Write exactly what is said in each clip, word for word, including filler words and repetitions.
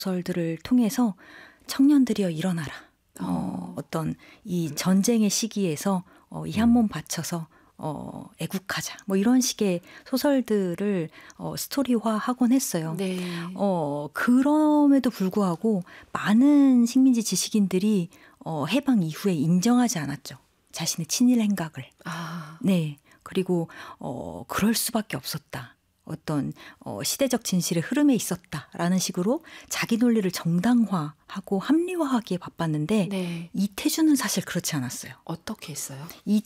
소설들을 통해서 청년들이여 일어나라. 어, 어. 어떤 이 전쟁의 시기에서 어, 이 한 몸 바쳐서 어, 애국하자. 뭐 이런 식의 소설들을 어, 스토리화하곤 했어요. 네. 어, 그럼에도 불구하고 많은 식민지 지식인들이 어, 해방 이후에 인정하지 않았죠. 자신의 친일 행각을. 아. 네. 그리고 어, 그럴 수밖에 없었다. 어떤 어, 시대적 진실의 흐름에 있었다라는 식으로 자기 논리를 정당화하고 합리화하기에 바빴는데 네. 이태준은 사실 그렇지 않았어요. 어떻게 했어요?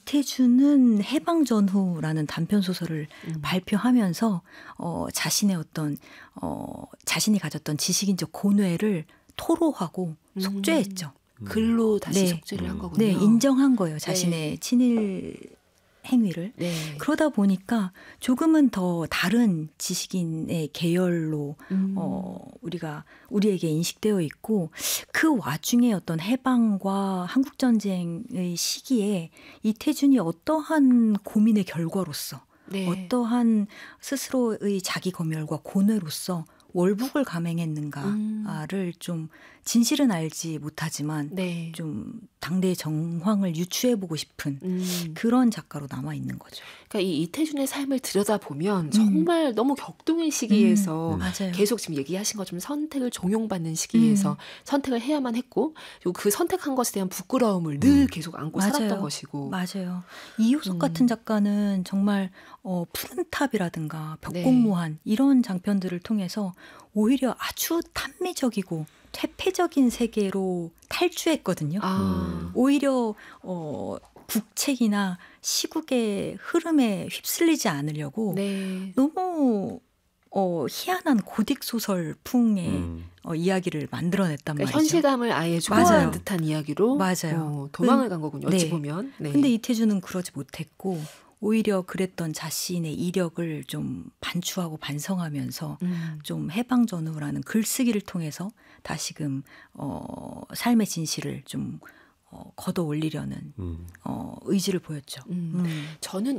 이태준은 해방 전후라는 단편 소설을 음. 발표하면서 어, 자신의 어떤 어, 자신이 가졌던 지식인적 고뇌를 토로하고 음. 속죄했죠. 글로 다시 네. 속죄를 한 거군요. 네, 인정한 거예요. 자신의 친일 행위를. 네. 그러다 보니까 조금은 더 다른 지식인의 계열로 음. 어, 우리가 우리에게 인식되어 있고 그 와중에 어떤 해방과 한국전쟁의 시기에 이태준이 어떠한 고민의 결과로서 네. 어떠한 스스로의 자기 검열과 고뇌로서 월북을 감행했는가를 음. 좀 진실은 알지 못하지만 네. 좀 당대의 정황을 유추해보고 싶은 음. 그런 작가로 남아있는 거죠. 그러니까 이 이태준의 삶을 들여다보면 정말 음. 너무 격동의 시기에서 음, 맞아요. 계속 지금 얘기하신 것처럼 선택을 종용받는 시기에서 음. 선택을 해야만 했고 그리고 그 선택한 것에 대한 부끄러움을 늘 음. 계속 안고 맞아요. 살았던 것이고. 맞아요. 이효석 음. 같은 작가는 정말 어, 푸른 탑이라든가 네. 벽공무한 이런 장편들을 통해서 오히려 아주 탄미적이고 퇴폐적인 세계로 탈주했거든요. 아. 오히려 어, 국책이나 시국의 흐름에 휩쓸리지 않으려고 네. 너무 어, 희한한 고딕 소설풍의 음. 어, 이야기를 만들어냈단 그러니까 말이죠. 현실감을 아예 초월한 맞아요. 듯한 이야기로 맞아요. 어, 도망을 간 거군요. 어찌 네. 보면. 네. 근데 이태준은 그러지 못했고 오히려 그랬던 자신의 이력을 좀 반추하고 반성하면서 음. 좀 해방 전후라는 글쓰기를 통해서 다시금 어, 삶의 진실을 좀 어, 걷어 올리려는 음. 어, 의지를 보였죠. 음. 음. 저는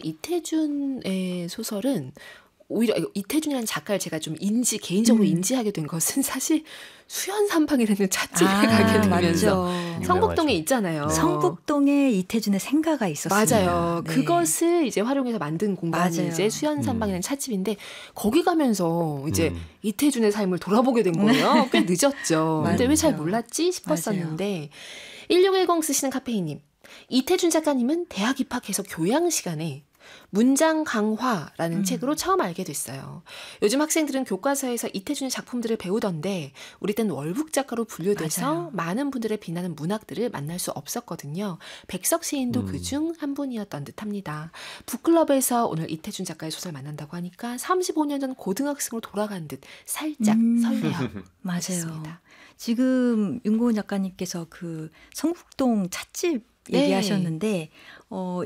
이태준의 소설은 오히려 이태준이라는 작가를 제가 좀 인지 개인적으로 음. 인지하게 된 것은 사실 수연산방이라는 찻집에 아, 가게 되면서 맞죠. 성북동에 있잖아요. 성북동에 이태준의 생가가 있었습니다. 맞아요. 네. 그것을 이제 활용해서 만든 공간이 맞아요. 이제 수연산방이라는 음. 찻집인데 거기 가면서 이제 음. 이태준의 삶을 돌아보게 된 거예요. 꽤 늦었죠. 근데 왜 잘 맞아요. 몰랐지 싶었었는데 일육일공 쓰시는 카페이님. 이태준 작가님은 대학 입학해서 교양 시간에 문장 강화라는 음. 책으로 처음 알게 됐어요. 요즘 학생들은 교과서에서 이태준의 작품들을 배우던데 우리 땐 월북 작가로 분류돼서 맞아요. 많은 분들을 비난하는 문학들을 만날 수 없었거든요. 백석 시인도 음. 그중 한 분이었던 듯합니다. 북클럽에서 오늘 이태준 작가의 소설 만난다고 하니까 삼십오 년 전 고등학생으로 돌아간 듯 살짝 음. 설레요. 맞아요. 하셨습니다. 지금 윤고은 작가님께서 그 성북동 찻집 네. 얘기하셨는데 어,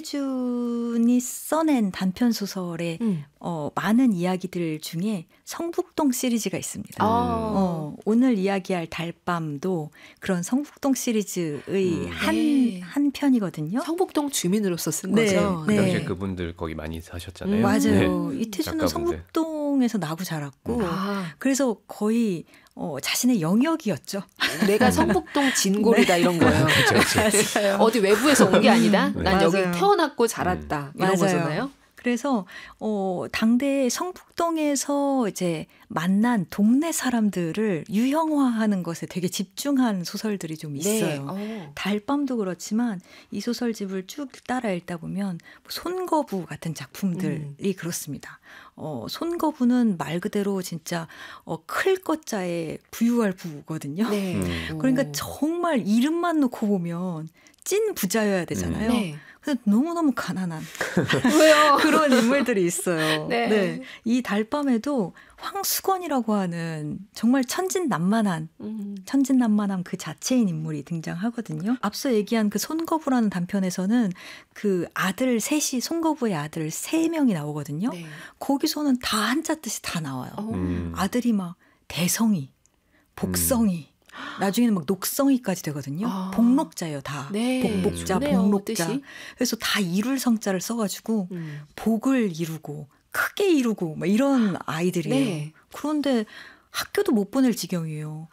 이태준이 써낸 단편 소설에 음. 어, 많은 이야기들 중에 성북동 시리즈가 있습니다. 아. 어, 오늘 이야기할 달밤도 그런 성북동 시리즈의 음. 한, 네. 한 편이거든요. 성북동 주민으로서 쓴 네, 거죠. 그 네. 당시에 그분들 거기 많이 사셨잖아요. 음, 맞아요. 네. 이태준은 작가분들. 성북동에서 나고 자랐고 아, 그래서 거의 어, 자신의 영역이었죠. 내가 성북동 진골이다 이런 거예요. 그렇죠. 맞아요. 어디 외부에서 온 게 아니다. 네. 난 여기 맞아요. 태어났고 자랐다. 이런 맞아요. 거잖아요. 그래서 어, 당대 성북동에서 이제 만난 동네 사람들을 유형화하는 것에 되게 집중한 소설들이 좀 있어요. 네. 어. 달밤도 그렇지만 이 소설집을 쭉 따라 읽다 보면 손거부 같은 작품들이 음. 그렇습니다. 어, 손거부는 말 그대로 진짜 어, 클 것자의 부유할 부거든요. 네. 음. 그러니까 오. 정말 이름만 놓고 보면 찐 부자여야 되잖아요. 네. 근데 너무너무 가난한 왜요? 그런 인물들이 있어요. 네. 이 달밤에도 황수건이라고 하는 정말 천진난만한 음. 천진난만함 그 자체인 인물이 등장하거든요. 앞서 얘기한 그 손거부라는 단편에서는 그 아들 셋이 손거부의 아들 세 명이 나오거든요. 네. 거기서는 다 한자 뜻이 다 나와요. 어. 음. 아들이 막 대성이, 복성이, 나중에는 막 녹성이까지 되거든요. 아. 복록자예요, 다. 네. 복복자, 좋네요, 복록자. 뜻이. 그래서 다 이룰 성자를 써가지고 음. 복을 이루고 크게 이루고 막 이런 아이들이에요. 네. 그런데 학교도 못 보낼 지경이에요.